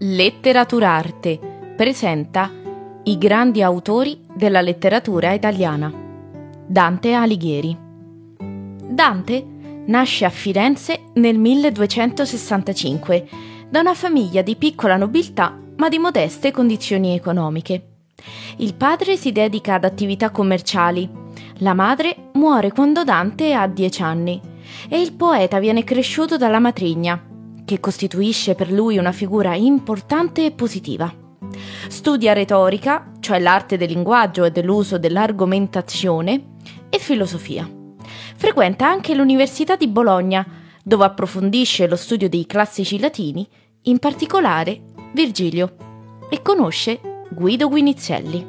Letteraturarte presenta i grandi autori della letteratura italiana. Dante Alighieri. Dante nasce a Firenze nel 1265 da una famiglia di piccola nobiltà ma di modeste condizioni economiche. Il padre si dedica ad attività commerciali, la madre muore quando Dante ha 10 anni e il poeta viene cresciuto dalla matrigna, che costituisce per lui una figura importante e positiva. Studia retorica, cioè l'arte del linguaggio e dell'uso dell'argomentazione, e filosofia. Frequenta anche l'Università di Bologna, dove approfondisce lo studio dei classici latini, in particolare Virgilio, e conosce Guido Guinizelli.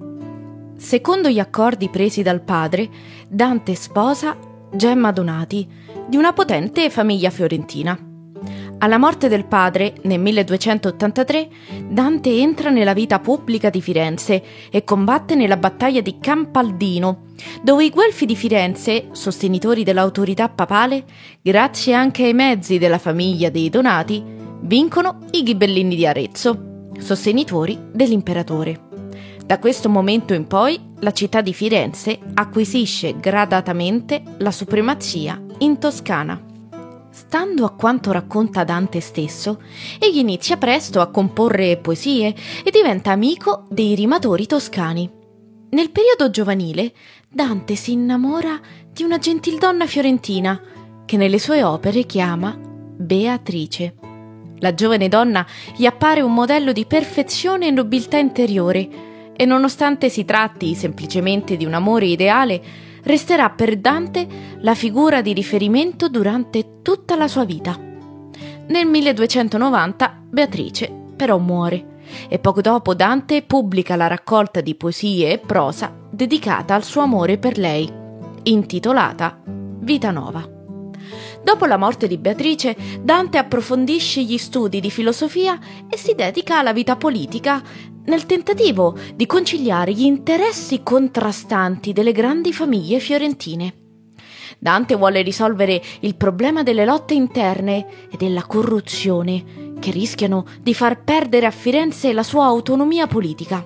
Secondo gli accordi presi dal padre, Dante sposa Gemma Donati, di una potente famiglia fiorentina. Alla morte del padre, nel 1283, Dante entra nella vita pubblica di Firenze e combatte nella battaglia di Campaldino, dove i Guelfi di Firenze, sostenitori dell'autorità papale, grazie anche ai mezzi della famiglia dei Donati, vincono i Ghibellini di Arezzo, sostenitori dell'imperatore. Da questo momento in poi, la città di Firenze acquisisce gradatamente la supremazia in Toscana. Stando a quanto racconta Dante stesso, egli inizia presto a comporre poesie e diventa amico dei rimatori toscani. Nel periodo giovanile, Dante si innamora di una gentildonna fiorentina, che nelle sue opere chiama Beatrice. La giovane donna gli appare un modello di perfezione e nobiltà interiore, e nonostante si tratti semplicemente di un amore ideale, resterà per Dante la figura di riferimento durante tutta la sua vita. Nel 1290 Beatrice però muore e poco dopo Dante pubblica la raccolta di poesie e prosa dedicata al suo amore per lei, intitolata Vita Nova. Dopo la morte di Beatrice, Dante approfondisce gli studi di filosofia e si dedica alla vita politica nel tentativo di conciliare gli interessi contrastanti delle grandi famiglie fiorentine. Dante vuole risolvere il problema delle lotte interne e della corruzione, che rischiano di far perdere a Firenze la sua autonomia politica.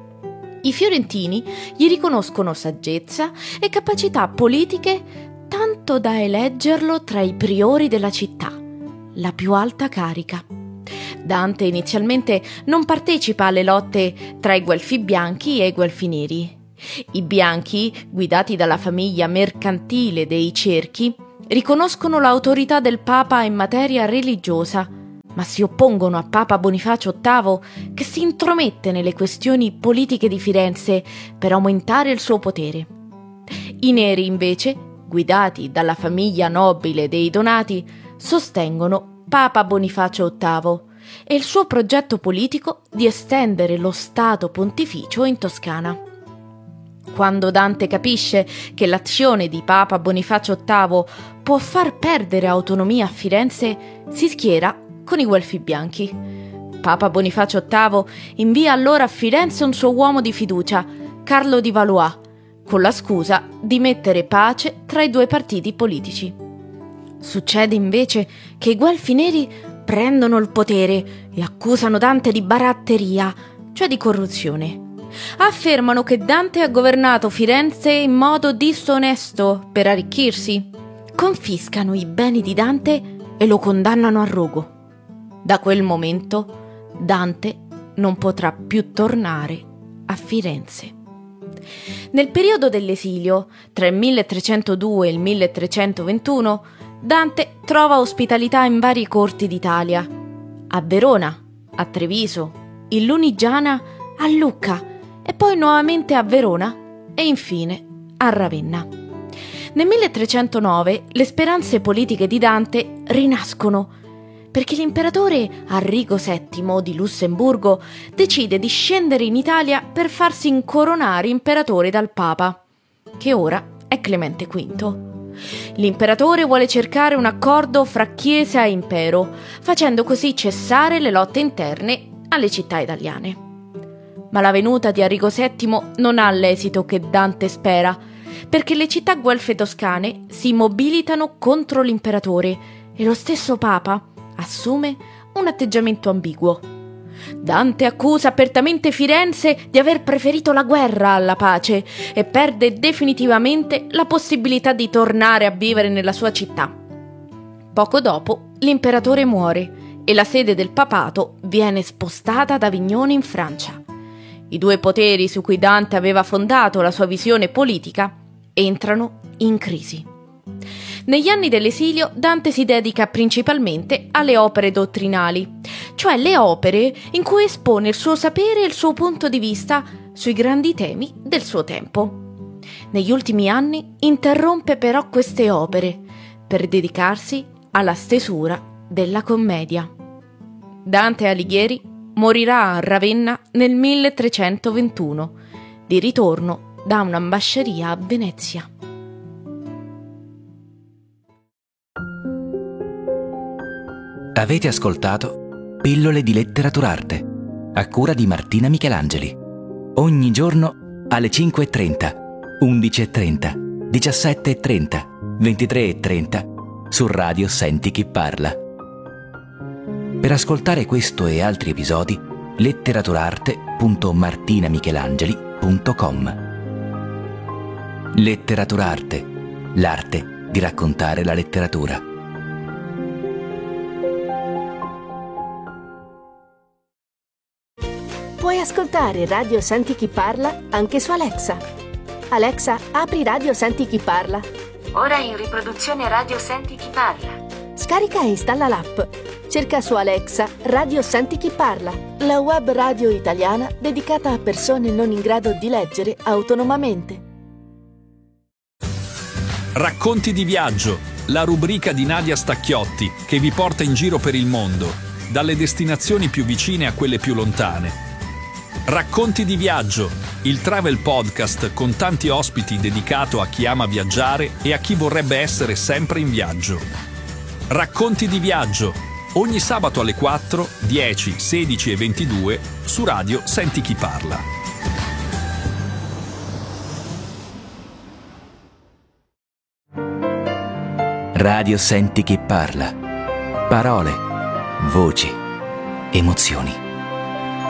I fiorentini gli riconoscono saggezza e capacità politiche tanto da eleggerlo tra i priori della città, la più alta carica. Dante inizialmente non partecipa alle lotte tra i Guelfi bianchi e i Guelfi neri. I bianchi, guidati dalla famiglia mercantile dei Cerchi, riconoscono l'autorità del Papa in materia religiosa, ma si oppongono a Papa Bonifacio VIII, che si intromette nelle questioni politiche di Firenze per aumentare il suo potere. I neri, invece, guidati dalla famiglia nobile dei Donati, sostengono Papa Bonifacio VIII e il suo progetto politico di estendere lo Stato pontificio in Toscana. Quando Dante capisce che l'azione di Papa Bonifacio VIII può far perdere autonomia a Firenze, si schiera con i Guelfi bianchi. Papa Bonifacio VIII invia allora a Firenze un suo uomo di fiducia, Carlo di Valois, con la scusa di mettere pace tra i due partiti politici. Succede invece che i Guelfi neri prendono il potere e accusano Dante di baratteria, cioè di corruzione. Affermano che Dante ha governato Firenze in modo disonesto per arricchirsi. Confiscano i beni di Dante e lo condannano al rogo. Da quel momento Dante non potrà più tornare a Firenze. Nel periodo dell'esilio, tra il 1302 e il 1321, Dante trova ospitalità in varie corti d'Italia, a Verona, a Treviso, in Lunigiana, a Lucca e poi nuovamente a Verona e infine a Ravenna. Nel 1309 le speranze politiche di Dante rinascono perché l'imperatore Arrigo VII di Lussemburgo decide di scendere in Italia per farsi incoronare imperatore dal Papa, che ora è Clemente V. L'imperatore vuole cercare un accordo fra Chiesa e Impero, facendo così cessare le lotte interne alle città italiane. Ma la venuta di Arrigo VII non ha l'esito che Dante spera, perché le città guelfe toscane si mobilitano contro l'imperatore e lo stesso Papa assume un atteggiamento ambiguo. Dante accusa apertamente Firenze di aver preferito la guerra alla pace e perde definitivamente la possibilità di tornare a vivere nella sua città. Poco dopo, l'imperatore muore e la sede del papato viene spostata ad Avignone in Francia. I due poteri su cui Dante aveva fondato la sua visione politica entrano in crisi. Negli anni dell'esilio Dante si dedica principalmente alle opere dottrinali, cioè le opere in cui espone il suo sapere e il suo punto di vista sui grandi temi del suo tempo. Negli ultimi anni interrompe però queste opere per dedicarsi alla stesura della commedia. Dante Alighieri morirà a Ravenna nel 1321, di ritorno da un'ambasceria a Venezia. Avete ascoltato Pillole di Letteraturarte, a cura di Martina Michelangeli. Ogni giorno alle 5:30, 11:30, 17:30, 23:30 su Radio Senti Chi Parla. Per ascoltare questo e altri episodi, letteraturarte.martinamichelangeli.com. Letteraturarte, l'arte di raccontare la letteratura. Puoi ascoltare Radio Senti Chi Parla anche su Alexa. Alexa, apri Radio Senti Chi Parla. Ora in riproduzione Radio Senti Chi Parla. Scarica e installa l'app. Cerca su Alexa Radio Senti Chi Parla, la web radio italiana dedicata a persone non in grado di leggere autonomamente. Racconti di viaggio, la rubrica di Nadia Stacchiotti che vi porta in giro per il mondo, dalle destinazioni più vicine a quelle più lontane. Racconti di viaggio, il travel podcast con tanti ospiti dedicato a chi ama viaggiare e a chi vorrebbe essere sempre in viaggio. Racconti di viaggio, ogni sabato alle 4, 10, 16 e 22 su Radio Senti Chi Parla. Radio Senti Chi Parla. Parole, voci, emozioni.